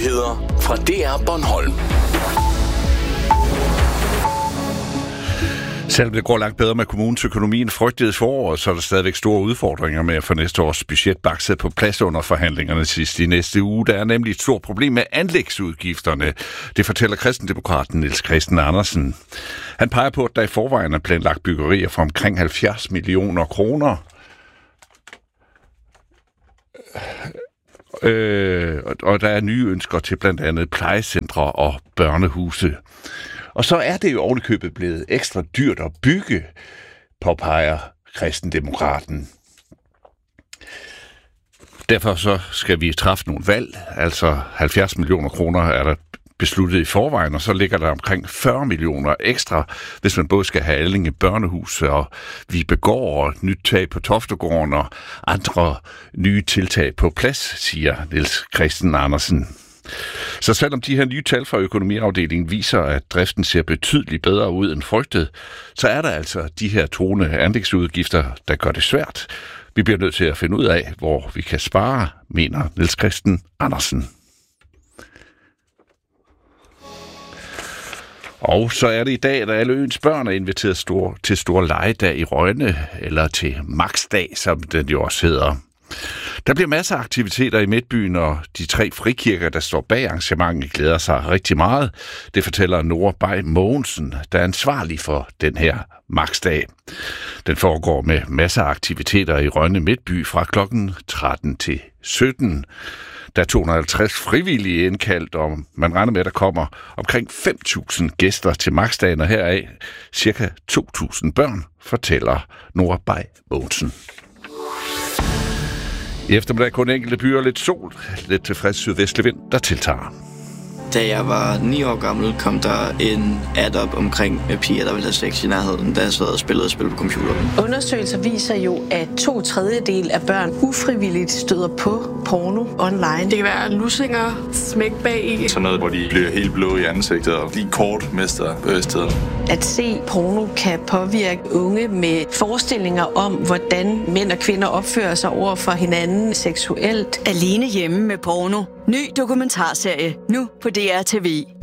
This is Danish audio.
Nyheder fra DR Bornholm. Selvom det går langt bedre med kommunens økonomi end frygtet for året, så er der stadigvæk store udfordringer med at få næste års budget bakset på plads under forhandlingerne sidst i næste uge. Der er nemlig et stort problem med anlægsudgifterne. Det fortæller kristendemokraten Niels Christen Andersen. Han peger på, at der i forvejen er planlagt byggerier for omkring 70 millioner kroner. Og der er nye ønsker til blandt andet plejecentre og børnehuse. Og så er det jo ovenikøbet blevet ekstra dyrt at bygge, påpeger kristendemokraten. Derfor så skal vi træffe nogle valg. Altså 70 millioner kroner er der besluttet i forvejen, og så ligger der omkring 40 millioner ekstra, hvis man både skal have Allinge børnehus og Vibegård og nyt tag på Toftegården og andre nye tiltag på plads, siger Niels Christen Andersen. Så selvom de her nye tal fra økonomiafdelingen viser, at driften ser betydeligt bedre ud end frygtet, så er der altså de her truende anlægsudgifter, der gør det svært. Vi bliver nødt til at finde ud af, hvor vi kan spare, mener Niels Christen Andersen. Og så er det i dag, at alle øens børn er inviteret til stor legedag i Rønne, eller til Maxdag, som den jo også hedder. Der bliver masser af aktiviteter i Midtbyen, og de 3 frikirker, der står bag arrangementet, glæder sig rigtig meget. Det fortæller Nora Bay Mogensen, der er ansvarlig for den her Maxdag. Den foregår med masser af aktiviteter i Rønne Midtby fra klokken 13 til 17. Der er 250 frivillige indkaldt, og man regner med, at der kommer omkring 5.000 gæster til Maxdagen, og heraf ca. 2.000 børn, fortæller Nora Bay Mogensen. I eftermiddag kun enkelte byer, lidt sol, lidt tilfreds sydvestlig vind, der tiltager. Da jeg var 9 år gammel, kom der en ad op omkring piger, der ville have sex i nærheden, da jeg sad og spillede spil på computeren. Undersøgelser viser jo, at 2/3 af børn ufrivilligt støder på porno online. Det kan være lussinger, smæk bag i. Sådan noget, hvor de bliver helt blå i ansigtet, og de kort mister bevidstheden. At se porno kan påvirke unge med forestillinger om, hvordan mænd og kvinder opfører sig over for hinanden seksuelt. Alene hjemme med porno. Ny dokumentarserie, nu på DR TV.